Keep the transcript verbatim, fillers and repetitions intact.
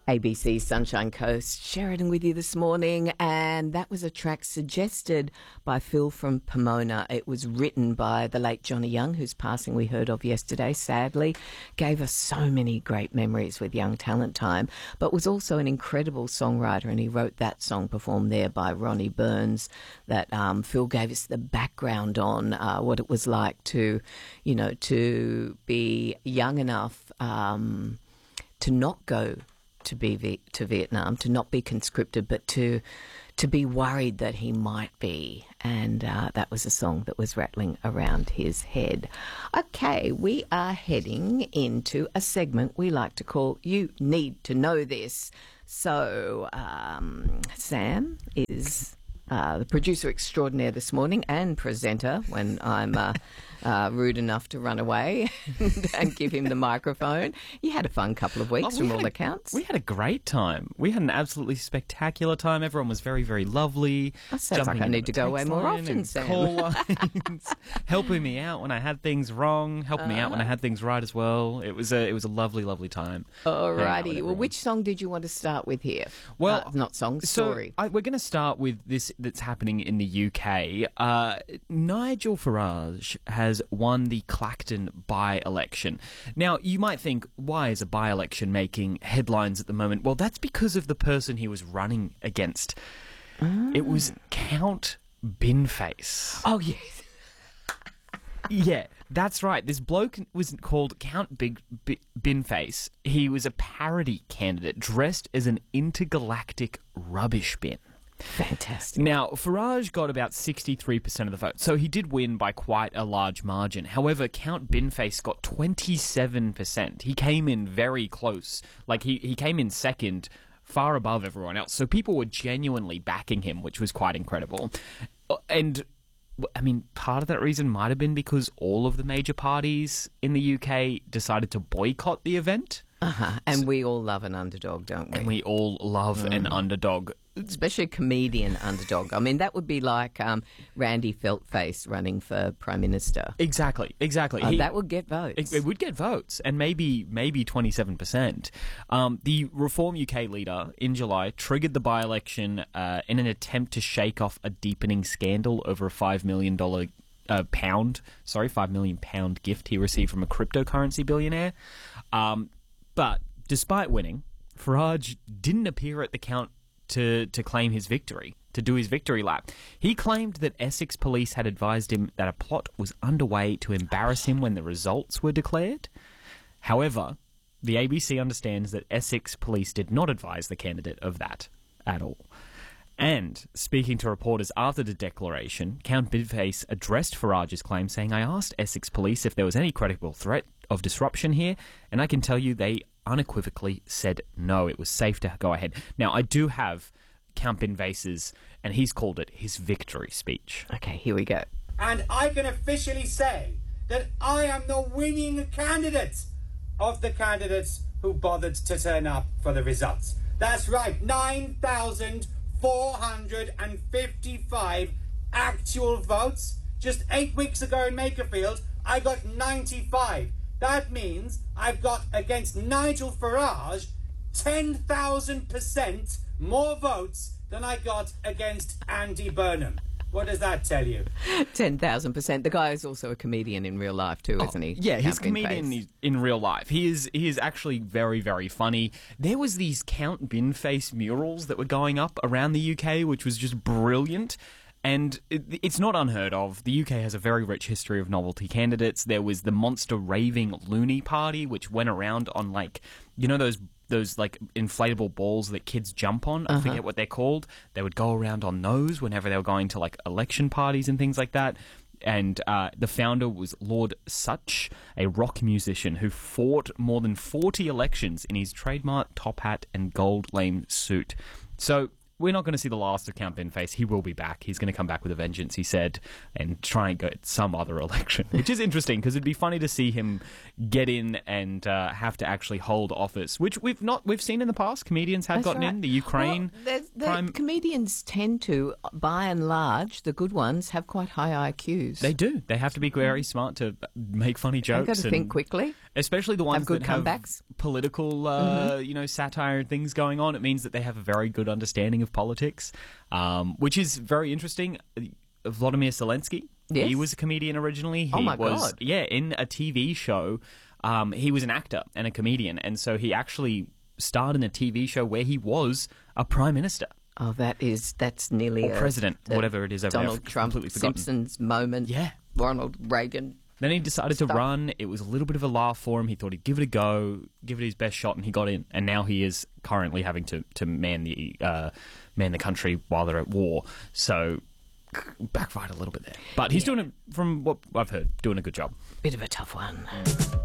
A B C Sunshine Coast, Sheridan with you this morning, and that was a track suggested by Phil from Pomona. It was written by the late Johnny Young, whose passing we heard of yesterday, sadly. Gave us so many great memories with Young Talent Time, but was also an incredible songwriter, and he wrote that song performed there by Ronnie Burns that um, Phil gave us the background on, uh, what it was like to, you know, to be young enough um, to not go to be v- to Vietnam, to not be conscripted, but to to be worried that he might be. And uh, that was a song that was rattling around his head. Okay, we are heading into a segment we like to call You Need to Know This. So um, Sam is uh, the producer extraordinaire this morning and presenter when I'm uh, uh, rude enough to run away and give him the microphone. You had a fun couple of weeks oh, we from all a, accounts. We had a great time. We had an absolutely spectacular time. Everyone was very, very lovely. That sounds like I need to go away more often, Sam. Call lines, helping me out when I had things wrong, helping uh, me out when I had things right as well. It was a, it was a lovely, lovely time. Alrighty. Well, which song did you want to start with here? Well, uh, not song, so story. I, we're going to start with this that's happening in the U K. Uh, Nigel Farage has won the Clacton by-election. Now, you might think, why is a by-election making headlines at the moment? Well, that's because of the person he was running against. Oh. It was Count Binface. Oh, yes. Yeah, that's right. This bloke was called Count Big B- Binface. He was a parody candidate dressed as an intergalactic rubbish bin. Fantastic. Now, Farage got about sixty-three percent of the vote, so he did win by quite a large margin. However, Count Binface got twenty-seven percent. He came in very close. Like, he, he came in second, far above everyone else. So people were genuinely backing him, which was quite incredible. And, I mean, part of that reason might have been because all of the major parties in the U K decided to boycott the event. Uh-huh. And so, we all love an underdog, don't we? And we all love mm. an underdog. Especially a comedian underdog. I mean, that would be like um, Randy Feltface running for Prime Minister. Exactly, exactly. Uh, he, that would get votes. It, it would get votes, and maybe maybe twenty-seven percent. Um, the Reform U K leader in July triggered the by-election uh, in an attempt to shake off a deepening scandal over a five million dollars uh, pound, sorry, five million pound gift he received from a cryptocurrency billionaire. Um, but despite winning, Farage didn't appear at the count to, to claim his victory, to do his victory lap. He claimed that Essex police had advised him that a plot was underway to embarrass him when the results were declared. However, the A B C understands that Essex police did not advise the candidate of that at all. And, speaking to reporters after the declaration, Count Binface addressed Farage's claim, saying, "I asked Essex police if there was any credible threat of disruption here, and I can tell you they unequivocally said no, it was safe to go ahead." Now, I do have Count Binface's, and he's called it his victory speech. Okay, here we go. And I can officially say that I am the winning candidate of the candidates who bothered to turn up for the results. That's right, nine thousand four hundred fifty-five actual votes. Just eight weeks ago in Makerfield, I got ninety-five. That means I've got, against Nigel Farage, ten thousand percent more votes than I got against Andy Burnham. What does that tell you? ten thousand percent. The guy is also a comedian in real life too, oh, isn't he? Yeah, he's a Count comedian Binface. in real life. He is he is actually very, very funny. There was these Count Binface murals that were going up around the U K, which was just brilliant. And it, it's not unheard of. The U K has a very rich history of novelty candidates. There was the Monster Raving Loony Party, which went around on, like, you know those those like inflatable balls that kids jump on? I uh-huh. forget what they're called. They would go around on those whenever they were going to, like, election parties and things like that. And uh, the founder was Lord Sutch, a rock musician who fought more than forty elections in his trademark top hat and gold lame suit. So we're not going to see the last of Count Binface. He will be back. He's going to come back with a vengeance, he said, and try and get some other election, which is interesting because it'd be funny to see him get in and uh, have to actually hold office, which we've not we've seen in the past. Comedians have That's gotten right. in. The Ukraine well, the prime... comedians tend to, by and large, the good ones have quite high I Qs. They do. They have to be very smart to make funny jokes. They've got to and, think quickly. especially the ones Have good that have comebacks. political, uh, mm-hmm. you know, satire and things going on. It means that they have a very good understanding of politics, um, which is very interesting. Vladimir Zelensky, yes. he was a comedian originally. He oh my was, God. Yeah, in a T V show. Um, he was an actor and a comedian, and so he actually starred in a T V show where he was a prime minister. Oh, that is that's nearly or a, president, a whatever it is. Over Donald there. Trump, Completely forgotten. Simpsons moment. Yeah, Ronald Reagan. Then he decided stuff. to run. It was a little bit of a laugh for him. He thought he'd give it a go, give it his best shot, and he got in. And now he is currently having to to man the uh, man the country while they're at war. So backfired a little bit there, but he's yeah. doing it, from what I've heard, doing a good job. Bit of a tough one.